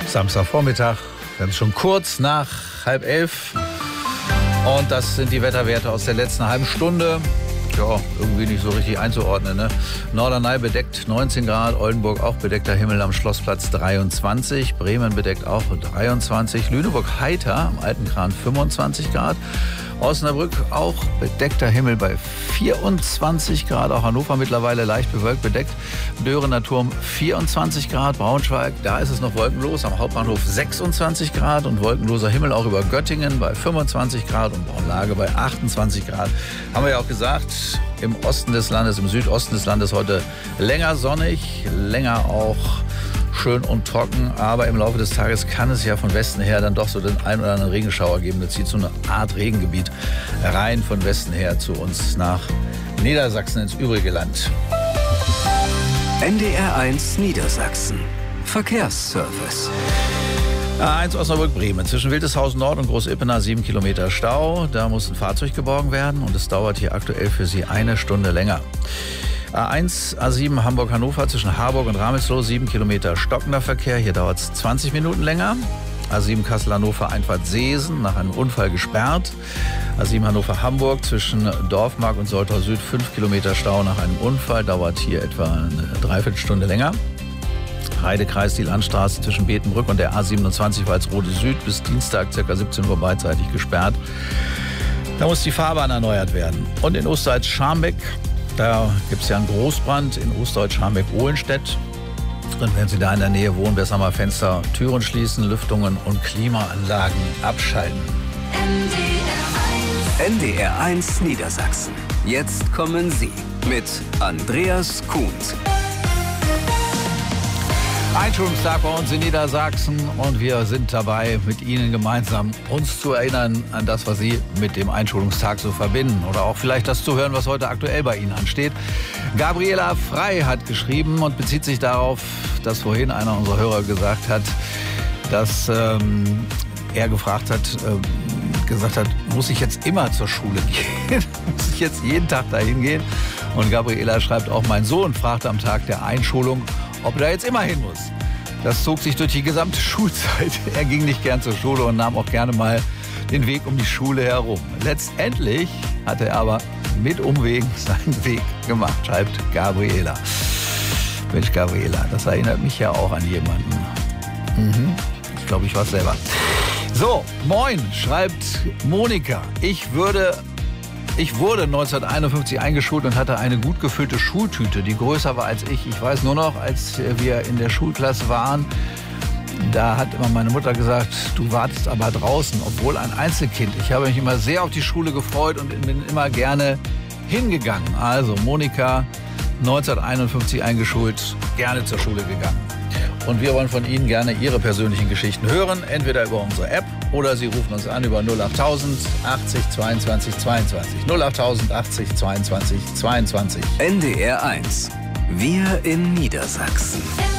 Samstagvormittag, ganz schon kurz nach 10:30. Und das sind die Wetterwerte aus der letzten halben Stunde. Ja, irgendwie nicht so richtig einzuordnen, ne? Norderney bedeckt 19 Grad, Oldenburg auch bedeckter Himmel am Schlossplatz 23, Bremen bedeckt auch 23, Lüneburg heiter am Altenkran 25 Grad, Osnabrück auch bedeckter Himmel bei 24 Grad, auch Hannover mittlerweile leicht bewölkt bedeckt, Dörener Turm 24 Grad, Braunschweig, da ist es noch wolkenlos, am Hauptbahnhof 26 Grad und wolkenloser Himmel auch über Göttingen bei 25 Grad und Braunlage bei 28 Grad. Haben wir ja auch gesagt, im Osten des Landes, im Südosten des Landes heute länger sonnig, länger auch schön und trocken, aber im Laufe des Tages kann es ja von Westen her dann doch so den ein oder anderen Regenschauer geben. Da zieht so eine Art Regengebiet rein von Westen her zu uns nach Niedersachsen ins übrige Land. NDR1 Niedersachsen. Verkehrsservice. A1 Osnabrück-Bremen. Zwischen Wildeshausen Nord und Großippener 7 Kilometer Stau. Da muss ein Fahrzeug geborgen werden und es dauert hier aktuell für Sie eine Stunde länger. A1, A7 Hamburg-Hannover zwischen Harburg und Ramelsloh 7 Kilometer stockender Verkehr. Hier dauert es 20 Minuten länger. A7 Kassel-Hannover Einfahrt Seesen nach einem Unfall gesperrt. A7 Hannover-Hamburg zwischen Dorfmark und Soltau Süd 5 Kilometer Stau nach einem Unfall. Dauert hier etwa eine Dreiviertelstunde länger. Heidekreis, die Landstraße zwischen Betenbrück und der A27 Walsrode Süd bis Dienstag ca. 17 Uhr beidseitig gesperrt. Da muss die Fahrbahn erneuert werden. Und in Osterholz-Scharmbeck, da gibt es ja einen Großbrand in Osterholz-Scharmbeck-Ohlenstedt. Und wenn Sie da in der Nähe wohnen, besser mal Fenster, Türen schließen, Lüftungen und Klimaanlagen abschalten. NDR1 Niedersachsen. Jetzt kommen Sie mit Andreas Kuhns. Einschulungstag bei uns in Niedersachsen und wir sind dabei, mit Ihnen gemeinsam uns zu erinnern an das, was Sie mit dem Einschulungstag so verbinden. Oder auch vielleicht das zu hören, was heute aktuell bei Ihnen ansteht. Gabriela Frey hat geschrieben und bezieht sich darauf, dass vorhin einer unserer Hörer gesagt hat, dass er gesagt hat, muss ich jetzt immer zur Schule gehen? Muss ich jetzt jeden Tag dahin gehen? Und Gabriela schreibt auch, mein Sohn fragte am Tag der Einschulung, ob er da jetzt immer hin muss. Das zog sich durch die gesamte Schulzeit. Er ging nicht gern zur Schule und nahm auch gerne mal den Weg um die Schule herum. Letztendlich hatte er aber mit Umwegen seinen Weg gemacht, schreibt Gabriela. Mensch, Gabriela, das erinnert mich ja auch an jemanden. Ich glaube, ich war es selber. So, moin, schreibt Monika. Ich wurde 1951 eingeschult und hatte eine gut gefüllte Schultüte, die größer war als ich. Ich weiß nur noch, als wir in der Schulklasse waren, da hat immer meine Mutter gesagt, du wartest aber draußen, obwohl ein Einzelkind. Ich habe mich immer sehr auf die Schule gefreut und bin immer gerne hingegangen. Also Monika, 1951 eingeschult, gerne zur Schule gegangen. Und wir wollen von Ihnen gerne Ihre persönlichen Geschichten hören, entweder über unsere App oder Sie rufen uns an über 08000 80 22 22. 08000 80 22 22. NDR1. Wir in Niedersachsen.